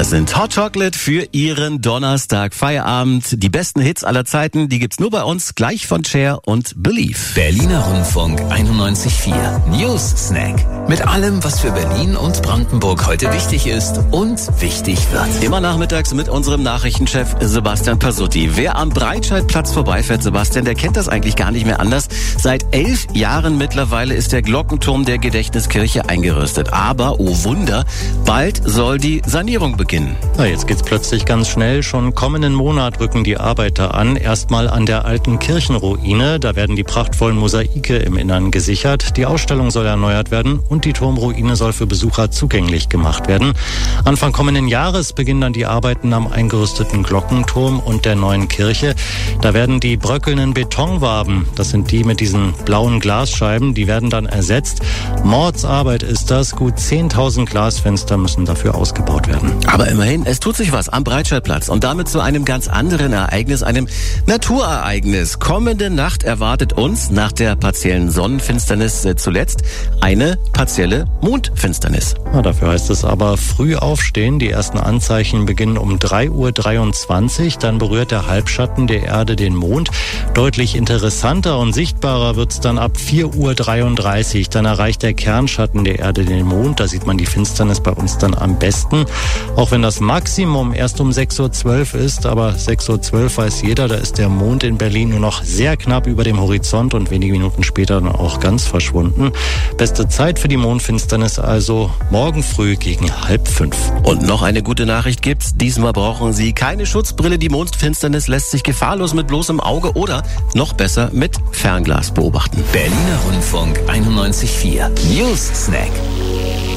Das sind Hot Chocolate für Ihren Donnerstag Feierabend. Die besten Hits aller Zeiten, die gibt's nur bei uns, gleich von Cher und Believe. Berliner Rundfunk 91.4 News Snack. Mit allem, was für Berlin und Brandenburg heute wichtig ist und wichtig wird. Immer nachmittags mit unserem Nachrichtenchef Sebastian Pasutti. Wer am Breitscheidplatz vorbeifährt, Sebastian, der kennt das eigentlich gar nicht mehr anders. Seit 11 Jahren mittlerweile ist der Glockenturm der Gedächtniskirche eingerüstet. Aber, oh Wunder, bald soll die Sanierung beginnen. Na, jetzt geht's plötzlich ganz schnell. Schon kommenden Monat rücken die Arbeiter an. Erstmal an der alten Kirchenruine. Da werden die prachtvollen Mosaike im Innern gesichert. Die Ausstellung soll erneuert werden und die Turmruine soll für Besucher zugänglich gemacht werden. Anfang kommenden Jahres beginnen dann die Arbeiten am eingerüsteten Glockenturm und der neuen Kirche. Da werden die bröckelnden Betonwaben, das sind die mit diesen blauen Glasscheiben, die werden dann ersetzt. Mordsarbeit ist das. Gut 10.000 Glasfenster müssen dafür ausgebaut werden. Aber immerhin, es tut sich was am Breitscheidplatz und damit zu einem ganz anderen Ereignis, einem Naturereignis. Kommende Nacht erwartet uns nach der partiellen Sonnenfinsternis zuletzt eine partielle Mondfinsternis. Ja, dafür heißt es aber früh aufstehen. Die ersten Anzeichen beginnen um 3:23 Uhr. Dann berührt der Halbschatten der Erde den Mond. Deutlich interessanter und sichtbarer wird's dann ab 4:33 Uhr. Dann erreicht der Kernschatten der Erde den Mond. Da sieht man die Finsternis bei uns dann am besten. Auch wenn das Maximum erst um 6:12 Uhr ist, aber 6:12 Uhr weiß jeder, da ist der Mond in Berlin nur noch sehr knapp über dem Horizont und wenige Minuten später dann auch ganz verschwunden. Beste Zeit für die Mondfinsternis also morgen früh gegen 4:30. Und noch eine gute Nachricht gibt's. Diesmal brauchen Sie keine Schutzbrille. Die Mondfinsternis lässt sich gefahrlos mit bloßem Auge oder noch besser mit Fernglas beobachten. Berliner Rundfunk 91.4 News Snack.